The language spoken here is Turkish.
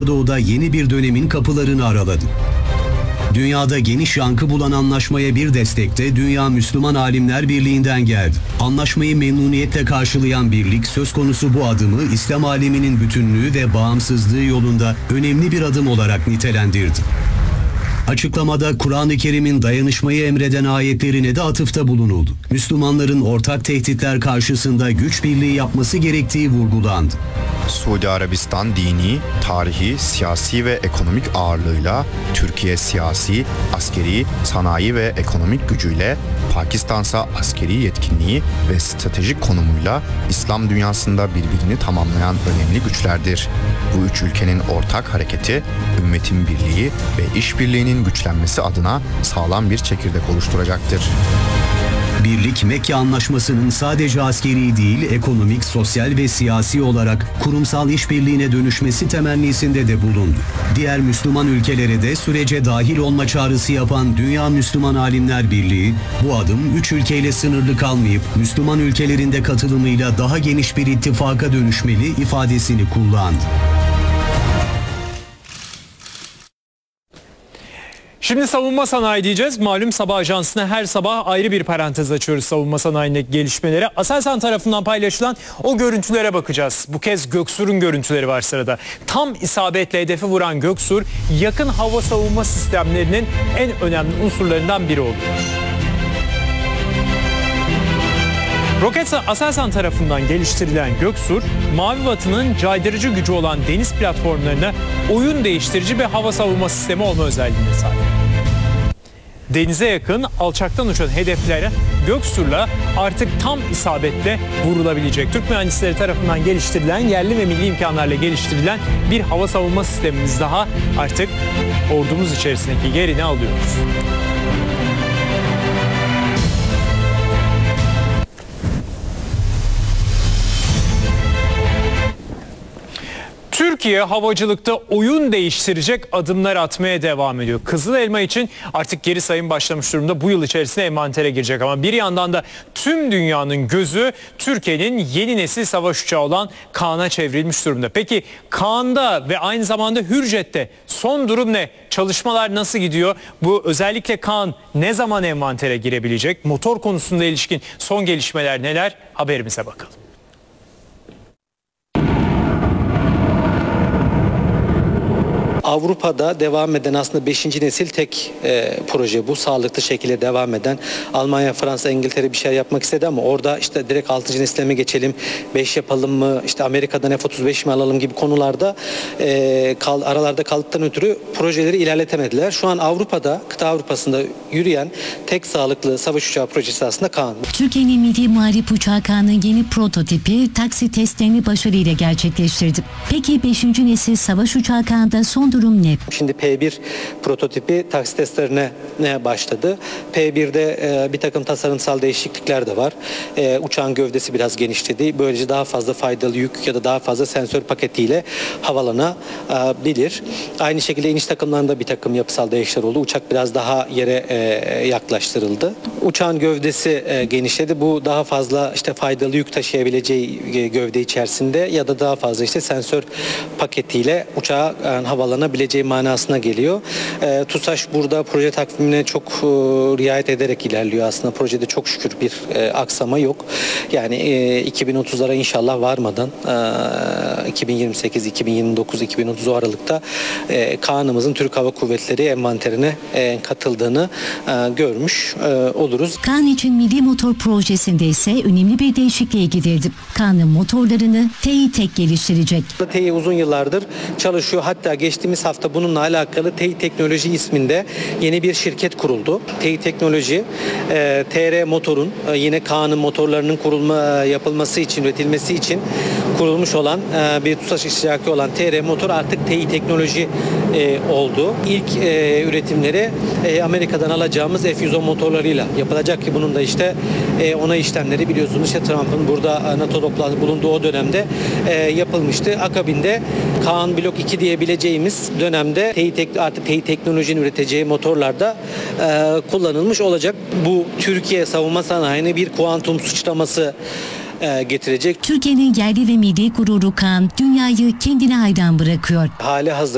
Doğu'da yeni bir dönemin kapılarını araladı. Dünyada geniş yankı bulan anlaşmaya bir destek de Dünya Müslüman Alimler Birliği'nden geldi. Anlaşmayı memnuniyetle karşılayan birlik söz konusu bu adımı İslam aleminin bütünlüğü ve bağımsızlığı yolunda önemli bir adım olarak nitelendirdi. Açıklamada Kur'an-ı Kerim'in dayanışmayı emreden ayetlerine de atıfta bulunuldu. Müslümanların ortak tehditler karşısında güç birliği yapması gerektiği vurgulandı. Suudi Arabistan dini, tarihi, siyasi ve ekonomik ağırlığıyla, Türkiye siyasi, askeri, sanayi ve ekonomik gücüyle, Pakistan'sa askeri yetkinliği ve stratejik konumuyla İslam dünyasında birbirini tamamlayan önemli güçlerdir. Bu üç ülkenin ortak hareketi, ümmetin birliği ve işbirliğinin güçlenmesi adına sağlam bir çekirdek oluşturacaktır. Birlik, Mekke Anlaşması'nın sadece askeri değil, ekonomik, sosyal ve siyasi olarak kurumsal işbirliğine dönüşmesi temennisinde de bulundu. Diğer Müslüman ülkelere de sürece dahil olma çağrısı yapan Dünya Müslüman Alimler Birliği, bu adım 3 ülkeyle sınırlı kalmayıp Müslüman ülkelerin de katılımıyla daha geniş bir ittifaka dönüşmeli ifadesini kullandı. Şimdi savunma sanayi diyeceğiz. Malum Sabah ajansına her sabah ayrı bir parantez açıyoruz savunma sanayindeki gelişmelere. Aselsan tarafından paylaşılan o görüntülere bakacağız. Bu kez Göksur'un görüntüleri var sırada. Tam isabetle hedefi vuran Göksur, yakın hava savunma sistemlerinin en önemli unsurlarından biri oluyor. Roketsan Aselsan tarafından geliştirilen Göksur, Mavi Vatan'ın caydırıcı gücü olan deniz platformlarına oyun değiştirici bir hava savunma sistemi olma özelliğine sahip. Denize yakın, alçaktan uçan hedeflere Göksur'la artık tam isabetle vurulabilecek. Türk mühendisleri tarafından geliştirilen, yerli ve milli imkanlarla geliştirilen bir hava savunma sistemimiz daha artık ordumuz içerisindeki yerini alıyoruz. Türkiye havacılıkta oyun değiştirecek adımlar atmaya devam ediyor. Kızıl Elma için artık geri sayım başlamış durumda. Bu yıl içerisinde envantere girecek ama bir yandan da tüm dünyanın gözü Türkiye'nin yeni nesil savaş uçağı olan Kaan'a çevrilmiş durumda. Peki Kaan'da ve aynı zamanda Hürjet'te son durum ne? Çalışmalar nasıl gidiyor? Bu özellikle Kaan ne zaman envantere girebilecek? Motor konusunda ilişkin son gelişmeler neler? Haberimize bakalım. Avrupa'da devam eden aslında 5. nesil tek proje bu. Sağlıklı şekilde devam eden. Almanya, Fransa, İngiltere bir şey yapmak istedi ama orada işte direkt 6. nesile mi geçelim, 5 yapalım mı, işte Amerika'dan F-35 mi alalım gibi konularda aralarda kaldıktan ötürü projeleri ilerletemediler. Şu an Avrupa'da, kıta Avrupa'sında yürüyen tek sağlıklı savaş uçağı projesi aslında Kaan. Türkiye'nin milli muharip uçağı Kaan'ın yeni prototipi taksi testlerini başarıyla gerçekleştirdi. Peki 5. nesil savaş uçağı Kaan'da son durum ne? Şimdi P1 prototipi taksi testlerine başladı. P1'de bir takım tasarımsal değişiklikler de var. Uçağın gövdesi biraz genişledi. Böylece daha fazla faydalı yük ya da daha fazla sensör paketiyle havalanabilir. Aynı şekilde iniş takımlarında bir takım yapısal değişiklikler oldu. Uçak biraz daha yere yaklaştırıldı. Uçağın gövdesi genişledi. Bu daha fazla işte faydalı yük taşıyabileceği gövde içerisinde ya da daha fazla işte sensör paketiyle uçağa havalanabileceği manasına geliyor. TUSAŞ burada proje takvimine çok riayet ederek ilerliyor aslında. Projede çok şükür bir aksama yok. Yani 2030'lara inşallah varmadan 2028, 2029, 2030 o aralıkta Kaan'ımızın Türk Hava Kuvvetleri envanterine katıldığını görmüş oluruz. Kaan için milli motor projesinde ise önemli bir değişikliğe gidildi. Kaan'ın motorlarını TİTek geliştirecek. Tİ uzun yıllardır çalışıyor. Hatta geçtiğimiz hafta bununla alakalı Tİ Teknoloji isminde yeni bir şirket kuruldu. Tİ Teknoloji, TR Motor'un yine Kaan'ın motorlarının yapılması için, üretilmesi için kurulmuş olan bir TUSAŞ iştiraki olan TR Motor artık Tİ Teknoloji oldu. İlk üretimleri Amerika'dan alacağımız F-110 motorlarıyla yapılacak ki bunun da işte onay işlemleri biliyorsunuz işte Trump'ın burada NATO bulunduğu o dönemde yapılmıştı. Akabinde Kaan Blok 2 diyebileceğimiz dönemde artık Tİ Teknoloji'nin üreteceği motorlarda kullanılmış olacak. Bu Türkiye savunma sanayine bir kuantum sıçraması getirecek. Türkiye'nin yerli ve milli gururu Kaan, dünyayı kendine hayran bırakıyor. Hali hazır